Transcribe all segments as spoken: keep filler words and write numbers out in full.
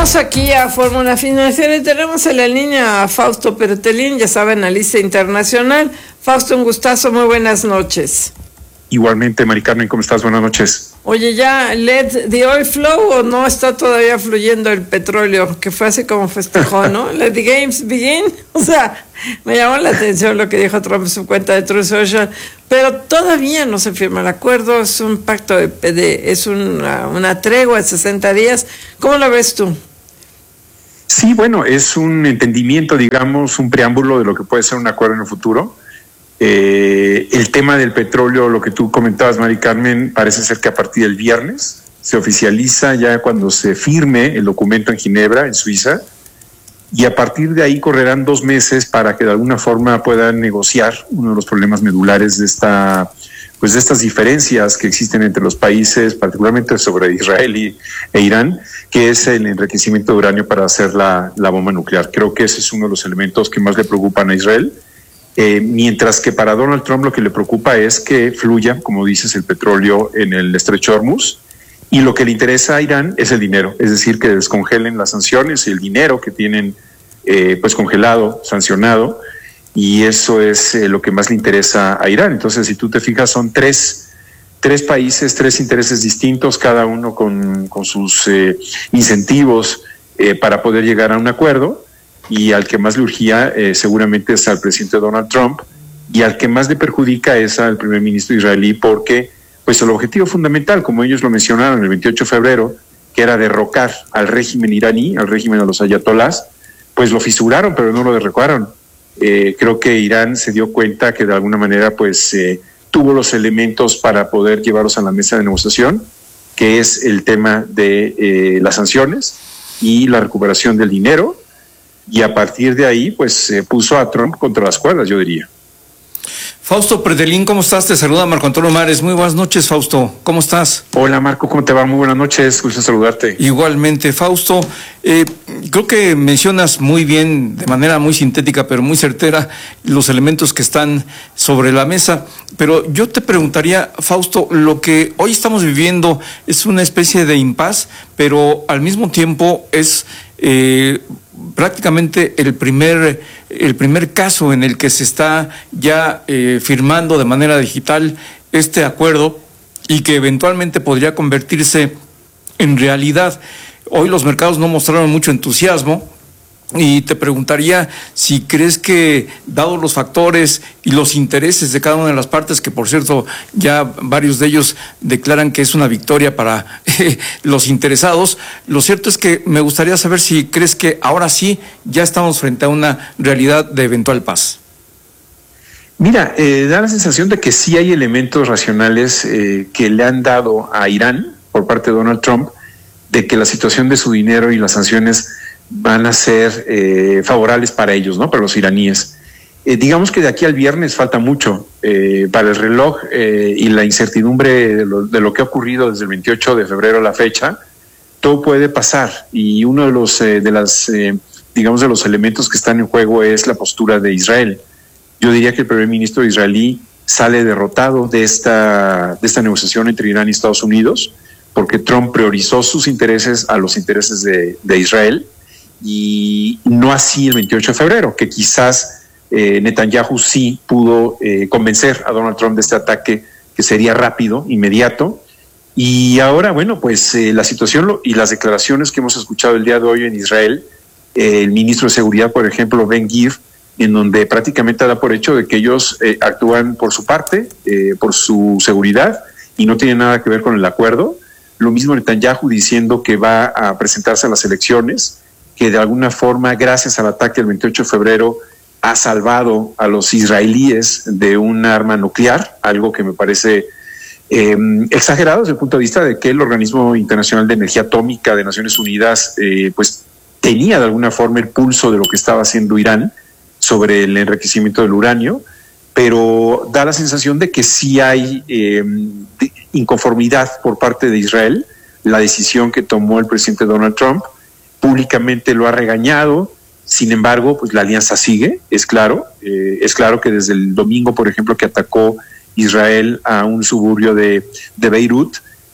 Regresamos aquí a Fórmula Financiera y tenemos en la línea a Fausto Pertelín, ya saben, analista internacional. Fausto, un gustazo, muy buenas noches. Igualmente, Mari Carmen, ¿cómo estás? Buenas noches. Oye, ¿ya let the oil flow o no está todavía fluyendo el petróleo? Que fue así como festejó, ¿no? Let the games begin. O sea, me llamó la atención lo que dijo Trump en su cuenta de Truth Social, pero todavía no se firma el acuerdo, es un pacto de, de es una, una tregua de sesenta días. ¿Cómo lo ves tú? Sí, bueno, es un entendimiento, digamos, un preámbulo de lo que puede ser un acuerdo en el futuro. Eh, el tema del petróleo, lo que tú comentabas, Mari Carmen, parece ser que a partir del viernes se oficializa ya cuando se firme el documento en Ginebra, en Suiza, y a partir de ahí correrán dos meses para que de alguna forma puedan negociar uno de los problemas medulares de esta, pues de estas diferencias que existen entre los países, particularmente sobre Israel y, e Irán, que es el enriquecimiento de uranio para hacer la, la bomba nuclear. Creo que ese es uno de los elementos que más le preocupan a Israel. Eh, mientras que para Donald Trump lo que le preocupa es que fluya, como dices, el petróleo en el estrecho de Hormuz, y lo que le interesa a Irán es el dinero, es decir, que descongelen las sanciones y el dinero que tienen eh, pues congelado, sancionado, y eso es eh, lo que más le interesa a Irán. Entonces, si tú te fijas, son tres, tres países, tres intereses distintos, cada uno con, con sus eh, incentivos eh, para poder llegar a un acuerdo. Y al que más le urgía eh, seguramente es al presidente Donald Trump, y al que más le perjudica es al primer ministro israelí, porque pues el objetivo fundamental, como ellos lo mencionaron el veintiocho de febrero, que era derrocar al régimen iraní, al régimen de los ayatolás, pues lo fisuraron, pero no lo derrocaron. Eh, creo que Irán se dio cuenta que de alguna manera pues eh, tuvo los elementos para poder llevarlos a la mesa de negociación, que es el tema de eh, las sanciones y la recuperación del dinero. Y a partir de ahí, pues se puso a Trump contra las cuerdas, yo diría. Fausto Pertelín, ¿cómo estás? Te saluda Marco Antonio Mares. Muy buenas noches, Fausto. ¿Cómo estás? Hola, Marco, ¿cómo te va? Muy buenas noches, gusto saludarte. Igualmente, Fausto. Eh, creo que mencionas muy bien, de manera muy sintética, pero muy certera, los elementos que están sobre la mesa. Pero yo te preguntaría, Fausto, lo que hoy estamos viviendo es una especie de impas, pero al mismo tiempo es eh, prácticamente el primer, el primer caso en el que se está ya eh, firmando de manera digital este acuerdo y que eventualmente podría convertirse en realidad. Hoy los mercados no mostraron mucho entusiasmo y te preguntaría si crees que, dados los factores y los intereses de cada una de las partes, que por cierto ya varios de ellos declaran que es una victoria para eh, los interesados, lo cierto es que me gustaría saber si crees que ahora sí ya estamos frente a una realidad de eventual paz. Mira, eh, da la sensación de que sí hay elementos racionales eh, que le han dado a Irán por parte de Donald Trump, de que la situación de su dinero y las sanciones van a ser eh, favorables para ellos, ¿no? Para los iraníes. Eh, digamos que de aquí al viernes falta mucho eh, para el reloj eh, y la incertidumbre de lo, de lo que ha ocurrido desde el veintiocho de febrero a la fecha. Todo puede pasar, y uno de los eh, de las eh, digamos de los elementos que están en juego es la postura de Israel. Yo diría que el primer ministro israelí sale derrotado de esta de esta negociación entre Irán y Estados Unidos, porque Trump priorizó sus intereses a los intereses de, de Israel, y no así el veintiocho de febrero, que quizás eh, Netanyahu sí pudo eh, convencer a Donald Trump de este ataque que sería rápido, inmediato. Y ahora, bueno, pues eh, la situación lo, y las declaraciones que hemos escuchado el día de hoy en Israel, eh, el ministro de Seguridad, por ejemplo, Ben-Gvir, en donde prácticamente da por hecho de que ellos eh, actúan por su parte, eh, por su seguridad, y no tiene nada que ver con el acuerdo. Lo mismo Netanyahu diciendo que va a presentarse a las elecciones, que de alguna forma, gracias al ataque del veintiocho de febrero, ha salvado a los israelíes de un arma nuclear, algo que me parece eh, exagerado desde el punto de vista de que el Organismo Internacional de Energía Atómica de Naciones Unidas eh, pues tenía de alguna forma el pulso de lo que estaba haciendo Irán sobre el enriquecimiento del uranio, pero da la sensación de que sí hay eh, inconformidad por parte de Israel. La decisión que tomó el presidente Donald Trump, públicamente lo ha regañado. Sin embargo, pues la alianza sigue, es claro. Eh, es claro que desde el domingo, por ejemplo, que atacó Israel a un suburbio de, de Beirut,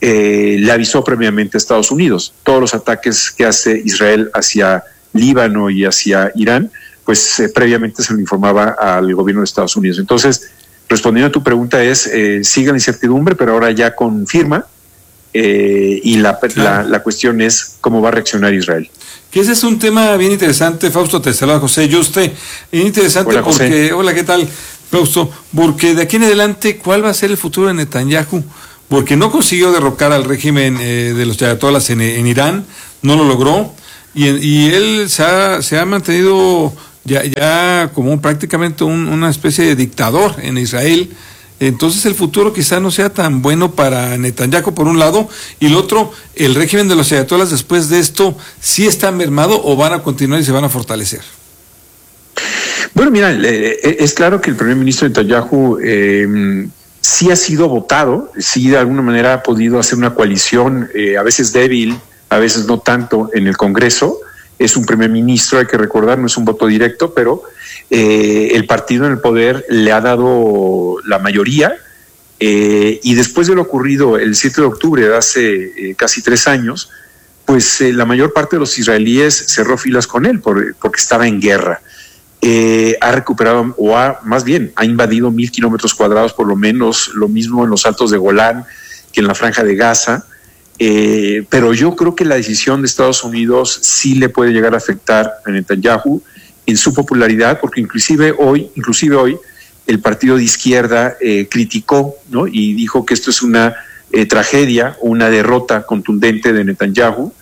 eh, le avisó previamente a Estados Unidos. Todos los ataques que hace Israel hacia Líbano y hacia Irán, pues eh, previamente se lo informaba al gobierno de Estados Unidos. Entonces, respondiendo a tu pregunta es, eh, sigue la incertidumbre, pero ahora ya con firma, eh, y la, la, la cuestión es cómo va a reaccionar Israel. Que ese es un tema bien interesante, Fausto, te saluda José Yuste, bien interesante. Hola, porque, José. Hola, ¿qué tal, Fausto? Porque de aquí en adelante, ¿cuál va a ser el futuro de Netanyahu? Porque no consiguió derrocar al régimen eh, de los ayatolás en, en Irán, no lo logró, y, y él se ha, se ha mantenido ya, ya como un, prácticamente un, una especie de dictador en Israel. Entonces el futuro quizá no sea tan bueno para Netanyahu por un lado, y el otro, el régimen de los ayatolás después de esto, ¿sí está mermado o van a continuar y se van a fortalecer? Bueno, mira, eh, es claro que el primer ministro Netanyahu eh, sí ha sido votado, sí de alguna manera ha podido hacer una coalición, eh, a veces débil, a veces no tanto en el Congreso. Es un primer ministro, hay que recordar, no es un voto directo, pero eh, el partido en el poder le ha dado la mayoría, eh, y después de lo ocurrido el siete de octubre de hace eh, casi tres años, pues eh, la mayor parte de los israelíes cerró filas con él por, porque estaba en guerra. Eh, ha recuperado, o ha, más bien, ha invadido mil kilómetros cuadrados por lo menos, lo mismo en los altos de Golán que en la franja de Gaza. Eh, pero yo creo que la decisión de Estados Unidos sí le puede llegar a afectar a Netanyahu en su popularidad, porque inclusive hoy, inclusive hoy, el partido de izquierda eh, criticó, ¿no? Y dijo que esto es una eh, tragedia, una derrota contundente de Netanyahu.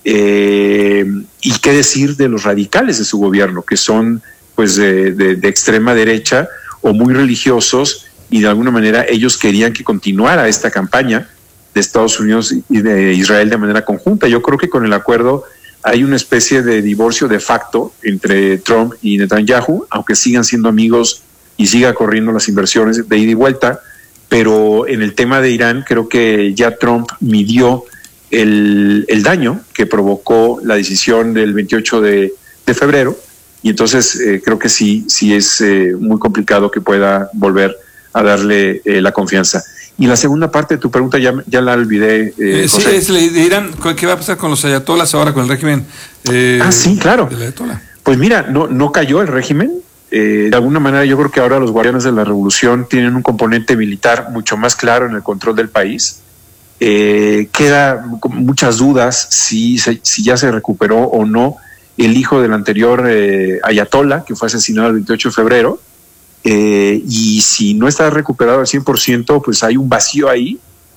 Eh, y qué decir de los radicales de su gobierno, que son pues de, de, de extrema derecha o muy religiosos, y de alguna manera ellos querían que continuara esta campaña de Estados Unidos y de Israel de manera conjunta. Yo creo que con el acuerdo hay una especie de divorcio de facto entre Trump y Netanyahu, aunque sigan siendo amigos y siga corriendo las inversiones de ida y vuelta, pero en el tema de Irán creo que ya Trump midió el, el daño que provocó la decisión del veintiocho de febrero, y entonces eh, creo que sí, sí es eh, muy complicado que pueda volver a darle eh, la confianza. Y la segunda parte de tu pregunta ya, ya la olvidé. Eh, eh, sí, es de Irán. ¿Qué va a pasar con los ayatolás ahora, con el régimen? Eh, ah, sí, claro. Pues mira, no, no cayó el régimen. Eh, de alguna manera yo creo que ahora los guardianes de la revolución tienen un componente militar mucho más claro en el control del país. Eh, queda muchas dudas si, si ya se recuperó o no el hijo del anterior eh, ayatolá, que fue asesinado el veintiocho de febrero. Eh, y si no está recuperado al cien por ciento, pues hay un vacío ahí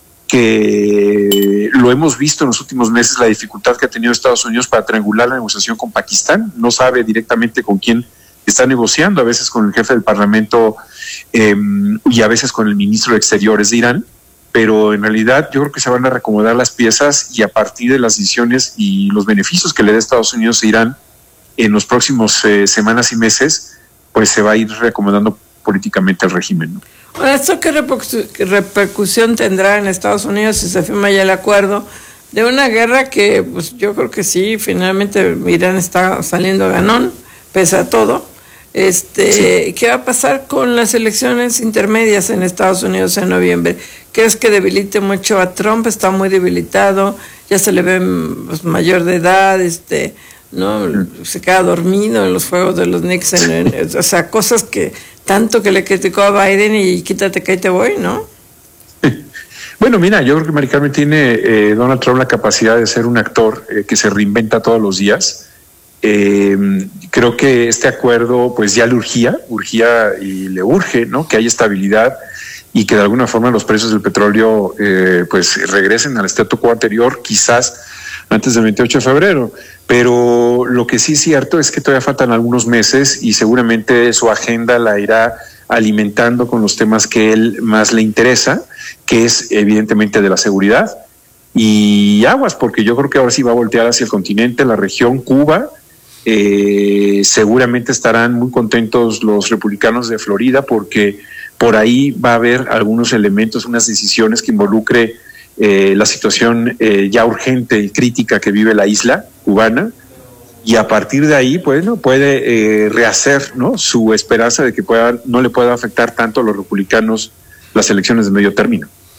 que lo hemos visto en los últimos meses, la dificultad que ha tenido Estados Unidos para triangular la negociación con Pakistán. No sabe directamente con quién está negociando, a veces con el jefe del parlamento eh, y a veces con el ministro de Exteriores de Irán, pero en realidad yo creo que se van a reacomodar las piezas, y a partir de las decisiones y los beneficios que le dé Estados Unidos a Irán en los próximos eh, semanas y meses, pues se va a ir reacomodando políticamente el régimen, ¿no? Ahora, ¿esto qué repercusión tendrá en Estados Unidos si se firma ya el acuerdo de una guerra que, pues yo creo que sí, finalmente Irán está saliendo ganón, pese a todo? Este, sí. ¿Qué va a pasar con las elecciones intermedias en Estados Unidos en noviembre? ¿Crees que debilite mucho a Trump? Está muy debilitado, ya se le ve pues, mayor de edad, este... no se queda dormido en los juegos de los Knicks, en, en, o sea, cosas que tanto que le criticó a Biden, y quítate que ahí te voy, ¿no? Bueno, mira, yo creo que Mari Carmen tiene eh, Donald Trump la capacidad de ser un actor eh, que se reinventa todos los días. Eh, creo que este acuerdo pues ya le urgía, urgía y le urge, ¿no? Que haya estabilidad y que de alguna forma los precios del petróleo eh, pues regresen al statu quo anterior, quizás antes del veintiocho de febrero. Pero lo que sí es cierto es que todavía faltan algunos meses, y seguramente su agenda la irá alimentando con los temas que él más le interesa, que es evidentemente de la seguridad. Y aguas, porque yo creo que ahora sí va a voltear hacia el continente, la región, Cuba. Eh, seguramente estarán muy contentos los republicanos de Florida, porque por ahí va a haber algunos elementos, unas decisiones que involucre Eh, la situación eh, ya urgente y crítica que vive la isla cubana, y a partir de ahí pues, ¿no? puede eh, rehacer, ¿no? su esperanza de que pueda, no le pueda afectar tanto a los republicanos las elecciones de medio término.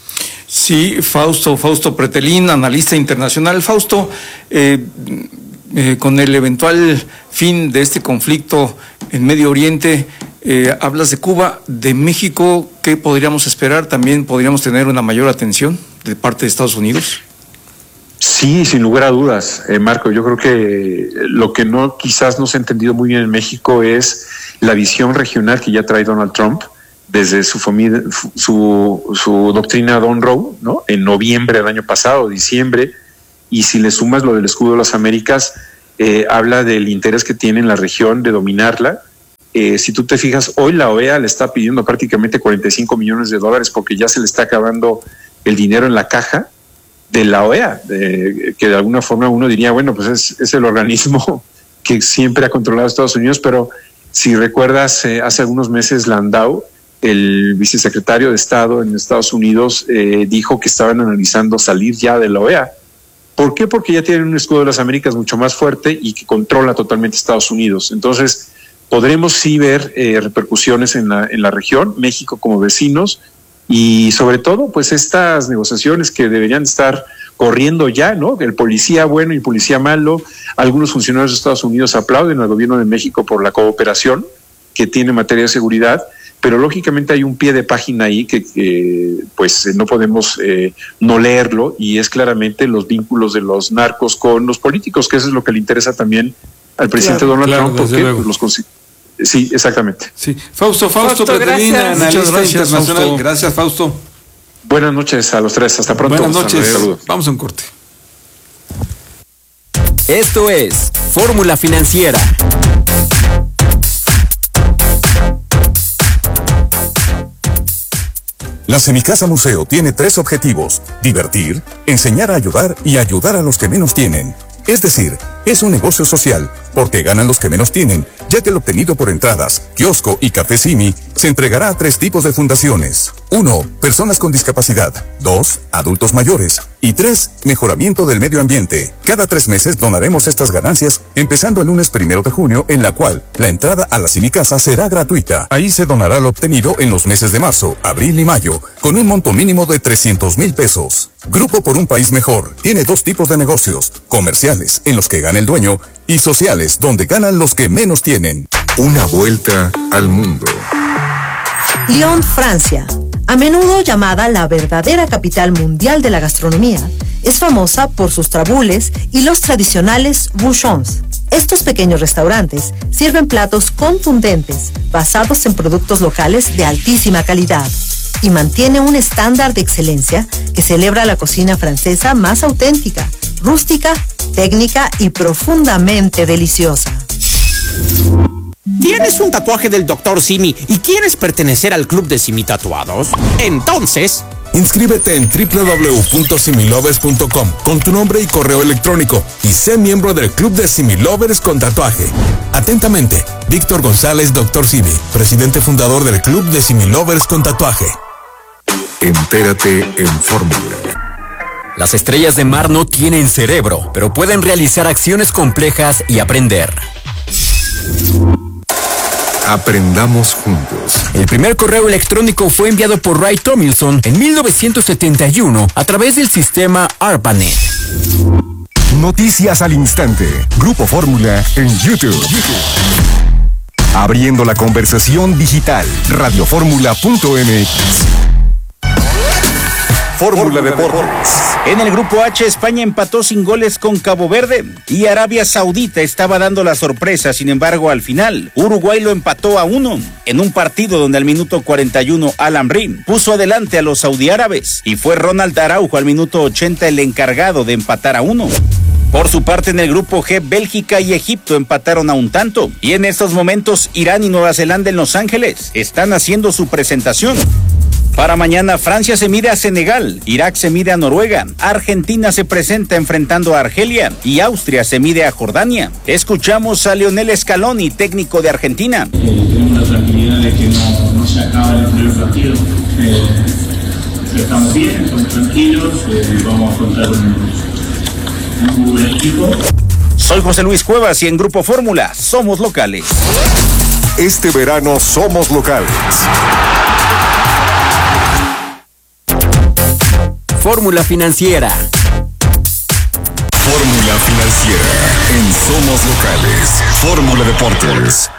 Sí, Fausto, Fausto Pretelín, analista internacional. Fausto, eh, eh, con el eventual fin de este conflicto en Medio Oriente, eh, hablas de Cuba, de México, ¿qué podríamos esperar? ¿También podríamos tener una mayor atención de parte de Estados Unidos? Sí, sin lugar a dudas, eh, Marco. Yo creo que lo que no quizás no se ha entendido muy bien en México es la visión regional que ya trae Donald Trump desde su familia, su, su doctrina Don Roe, ¿no? En noviembre del año pasado, diciembre, y si le sumas lo del escudo de las Américas, eh, habla del interés que tiene en la región de dominarla. Eh, si tú te fijas, hoy la O E A le está pidiendo prácticamente cuarenta y cinco millones de dólares porque ya se le está acabando el dinero en la caja de la O E A, de, que de alguna forma uno diría, bueno, pues es, es el organismo que siempre ha controlado a Estados Unidos, pero si recuerdas, eh, hace algunos meses Landau, el vicesecretario de Estado en Estados Unidos, eh, dijo que estaban analizando salir ya de la O E A. ¿Por qué? Porque ya tienen un escudo de las Américas mucho más fuerte y que controla totalmente Estados Unidos. Entonces, podremos sí ver eh, repercusiones en la, en la región, México como vecinos, y sobre todo, pues estas negociaciones que deberían estar corriendo ya, ¿no? El policía bueno y policía malo. Algunos funcionarios de Estados Unidos aplauden al gobierno de México por la cooperación que tiene en materia de seguridad, pero lógicamente hay un pie de página ahí que, que pues no podemos eh, no leerlo, y es claramente los vínculos de los narcos con los políticos, que eso es lo que le interesa también al presidente claro, Donald claro, Trump, porque pues, los consigue. Sí, exactamente. Sí. Fausto, Fausto, Fausto Pretelina, analista gracias, internacional. Fausto. Gracias, Fausto. Buenas noches a los tres. Hasta pronto. Buenas noches. Saludos. Vamos a un corte. Esto es Fórmula Financiera. La Semicasa Museo tiene tres objetivos: divertir, enseñar a ayudar y ayudar a los que menos tienen. Es decir, es un negocio social, porque ganan los que menos tienen, ya que el obtenido por entradas, kiosco y café Simi se entregará a tres tipos de fundaciones. Uno, personas con discapacidad. Dos, adultos mayores. Y tres, mejoramiento del medio ambiente. Cada tres meses donaremos estas ganancias, empezando el lunes primero de junio, en la cual la entrada a la Semicasa será gratuita. Ahí se donará lo obtenido en los meses de marzo, abril y mayo, con un monto mínimo de trescientos mil pesos. Grupo por un país mejor tiene dos tipos de negocios: comerciales, en los que gana el dueño, y sociales, donde ganan los que menos tienen. Una vuelta al mundo. Lyon, Francia, a menudo llamada la verdadera capital mundial de la gastronomía, es famosa por sus trabules y los tradicionales bouchons. Estos pequeños restaurantes sirven platos contundentes, basados en productos locales de altísima calidad, y mantiene un estándar de excelencia que celebra la cocina francesa más auténtica, rústica, técnica y profundamente deliciosa. ¿Tienes un tatuaje del doctor Simi y quieres pertenecer al club de Simi Tatuados? Entonces, inscríbete en doble u doble u doble u punto similovers punto com con tu nombre y correo electrónico y sé miembro del club de Similovers con tatuaje. Atentamente, Víctor González, doctor Simi, presidente fundador del club de Similovers con tatuaje. Entérate en Fórmula. Las estrellas de mar no tienen cerebro, pero pueden realizar acciones complejas y aprender. Aprendamos juntos. El primer correo electrónico fue enviado por Ray Tomlinson en mil novecientos setenta y uno a través del sistema ARPANET. Noticias al instante. Grupo Fórmula en YouTube. YouTube. Abriendo la conversación digital. radioformula punto m x. Fórmula Deportes. En el grupo H, España empató sin goles con Cabo Verde y Arabia Saudita estaba dando la sorpresa. Sin embargo, al final, Uruguay lo empató a uno en un partido donde al minuto cuarenta y uno Alan Brim puso adelante a los saudiárabes y fue Ronald Araujo al minuto ochenta el encargado de empatar a uno. Por su parte, en el grupo G, Bélgica y Egipto empataron a un tanto y en estos momentos Irán y Nueva Zelanda en Los Ángeles están haciendo su presentación. Para mañana, Francia se mide a Senegal, Irak se mide a Noruega, Argentina se presenta enfrentando a Argelia y Austria se mide a Jordania. Escuchamos a Lionel Scaloni, técnico de Argentina. Eh, tenemos la tranquilidad de que no, no se acaba el primer partido. Eh, estamos bien, estamos tranquilos, eh, vamos a afrontar un, un muy buen equipo. Soy José Luis Cuevas y en Grupo Fórmula somos locales. Este verano somos locales. Fórmula Financiera. Fórmula Financiera en Somos Locales. Fórmula Deportes.